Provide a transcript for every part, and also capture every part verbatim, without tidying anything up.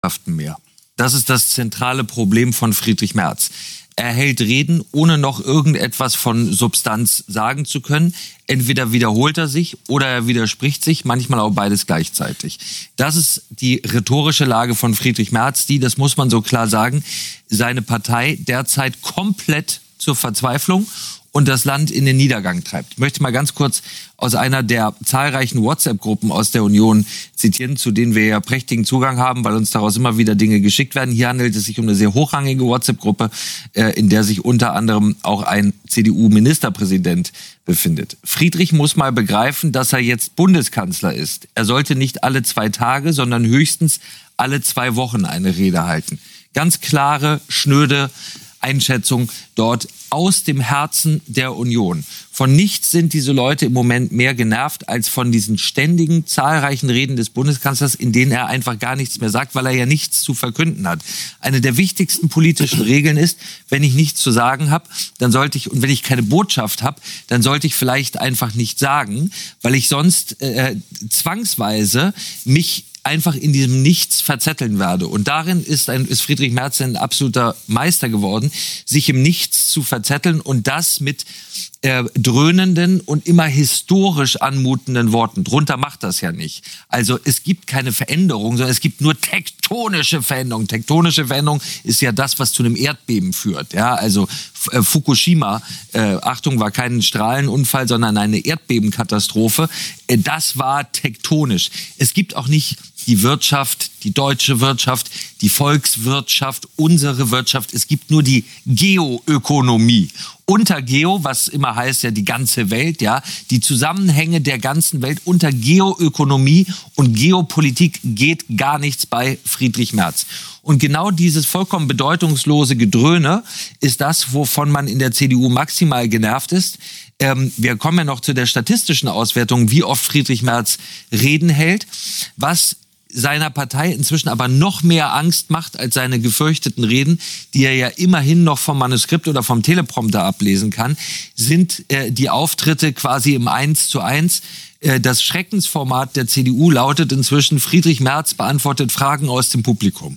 mehr. Das ist das zentrale Problem von Friedrich Merz. Er hält Reden, ohne noch irgendetwas von Substanz sagen zu können. Entweder wiederholt er sich oder er widerspricht sich, manchmal auch beides gleichzeitig. Das ist die rhetorische Lage von Friedrich Merz, die, das muss man so klar sagen, seine Partei derzeit komplett zur Verzweiflung und das Land in den Niedergang treibt. Ich möchte mal ganz kurz aus einer der zahlreichen WhatsApp-Gruppen aus der Union zitieren, zu denen wir ja prächtigen Zugang haben, weil uns daraus immer wieder Dinge geschickt werden. Hier handelt es sich um eine sehr hochrangige WhatsApp-Gruppe, in der sich unter anderem auch ein C D U-Ministerpräsident befindet. Friedrich muss mal begreifen, dass er jetzt Bundeskanzler ist. Er sollte nicht alle zwei Tage, sondern höchstens alle zwei Wochen eine Rede halten. Ganz klare, schnöde Einschätzung dort aus dem Herzen der Union. Von nichts sind diese Leute im Moment mehr genervt als von diesen ständigen, zahlreichen Reden des Bundeskanzlers, in denen er einfach gar nichts mehr sagt, weil er ja nichts zu verkünden hat. Eine der wichtigsten politischen Regeln ist, wenn ich nichts zu sagen habe, dann sollte ich, und wenn ich keine Botschaft habe, dann sollte ich vielleicht einfach nicht sagen, weil ich sonst äh, zwangsweise mich einfach in diesem Nichts verzetteln werde. Und darin ist, ein, ist Friedrich Merz ein absoluter Meister geworden, sich im Nichts zu verzetteln und das mit äh, dröhnenden und immer historisch anmutenden Worten. Drunter macht das ja nicht. Also es gibt keine Veränderung, sondern es gibt nur tektonische Veränderung. Tektonische Veränderung ist ja das, was zu einem Erdbeben führt. Ja, also äh, Fukushima, äh, Achtung, war kein Strahlenunfall, sondern eine Erdbebenkatastrophe. Äh, das war tektonisch. Es gibt auch nicht die Wirtschaft, die deutsche Wirtschaft, die Volkswirtschaft, unsere Wirtschaft. Es gibt nur die Geoökonomie. Unter Geo, was immer heißt ja die ganze Welt, ja, die Zusammenhänge der ganzen Welt. Unter Geoökonomie und Geopolitik geht gar nichts bei Friedrich Merz. Und genau dieses vollkommen bedeutungslose Gedröhne ist das, wovon man in der C D U maximal genervt ist. Ähm, wir kommen ja noch zu der statistischen Auswertung, wie oft Friedrich Merz Reden hält, was seiner Partei inzwischen aber noch mehr Angst macht als seine gefürchteten Reden, die er ja immerhin noch vom Manuskript oder vom Teleprompter ablesen kann, sind äh, die Auftritte quasi im Eins zu Eins. Äh, das Schreckensformat der C D U lautet inzwischen, Friedrich Merz beantwortet Fragen aus dem Publikum.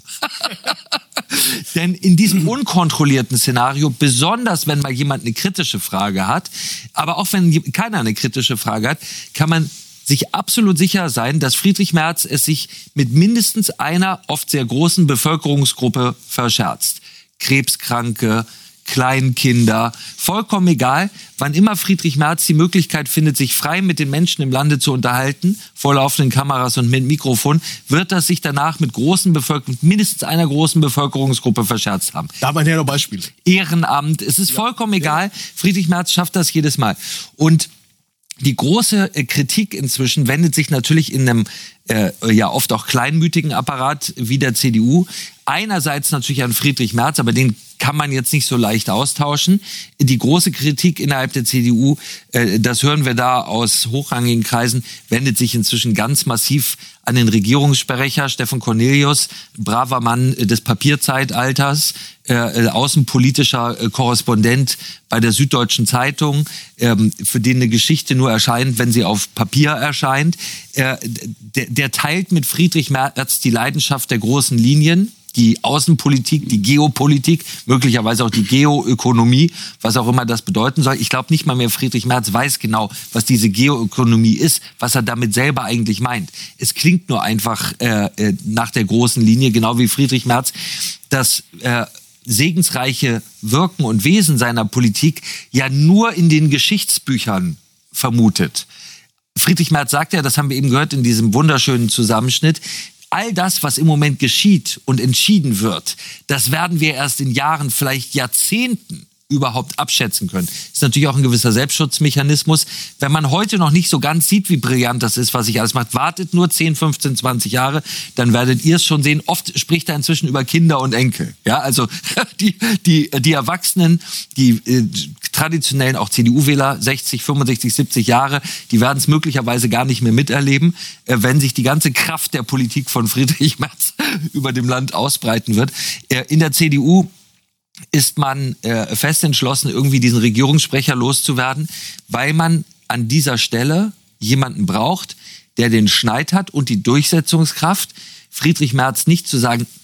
Denn in diesem unkontrollierten Szenario, besonders wenn mal jemand eine kritische Frage hat, aber auch wenn keiner eine kritische Frage hat, kann man sich absolut sicher sein, dass Friedrich Merz es sich mit mindestens einer oft sehr großen Bevölkerungsgruppe verscherzt. Krebskranke, Kleinkinder, vollkommen egal. Wann immer Friedrich Merz die Möglichkeit findet, sich frei mit den Menschen im Lande zu unterhalten, vor laufenden Kameras und mit Mikrofon, wird das sich danach mit großen Bevölkerung, mindestens einer großen Bevölkerungsgruppe verscherzt haben. Da haben wir ja noch Beispiele. Ehrenamt, es ist vollkommen egal. Friedrich Merz schafft das jedes Mal. Und die große äh, Kritik inzwischen wendet sich natürlich in einem äh, ja oft auch kleinmütigen Apparat wie der C D U. Einerseits natürlich an Friedrich Merz, aber den kann man jetzt nicht so leicht austauschen. Die große Kritik innerhalb der C D U, äh, das hören wir da aus hochrangigen Kreisen, wendet sich inzwischen ganz massiv an den Regierungssprecher Stefan Cornelius, braver Mann des Papierzeitalters, äh, außenpolitischer äh, Korrespondent bei der Süddeutschen Zeitung, äh, für den eine Geschichte nur erscheint, wenn sie auf Papier erscheint. Äh, der, der teilt mit Friedrich Merz die Leidenschaft der großen Linien, die Außenpolitik, die Geopolitik, möglicherweise auch die Geoökonomie, was auch immer das bedeuten soll. Ich glaube nicht mal mehr Friedrich Merz weiß genau, was diese Geoökonomie ist, was er damit selber eigentlich meint. Es klingt nur einfach äh, nach der großen Linie, genau wie Friedrich Merz das äh, segensreiche Wirken und Wesen seiner Politik ja nur in den Geschichtsbüchern vermutet. Friedrich Merz sagt ja, das haben wir eben gehört in diesem wunderschönen Zusammenschnitt, all das, was im Moment geschieht und entschieden wird, das werden wir erst in Jahren, vielleicht Jahrzehnten überhaupt abschätzen können. Das ist natürlich auch ein gewisser Selbstschutzmechanismus. Wenn man heute noch nicht so ganz sieht, wie brillant das ist, was sich alles macht, wartet nur zehn, fünfzehn, zwanzig Jahre, dann werdet ihr es schon sehen. Oft spricht er inzwischen über Kinder und Enkel. Ja, also die, die, die Erwachsenen, die äh, traditionellen auch C D U-Wähler, sechzig, fünfundsechzig, siebzig Jahre, die werden es möglicherweise gar nicht mehr miterleben, äh, wenn sich die ganze Kraft der Politik von Friedrich Merz über dem Land ausbreiten wird. Äh, in der C D U ist man äh, fest entschlossen, irgendwie diesen Regierungssprecher loszuwerden, weil man an dieser Stelle jemanden braucht, der den Schneid hat und die Durchsetzungskraft Friedrich Merz nicht zu sagen,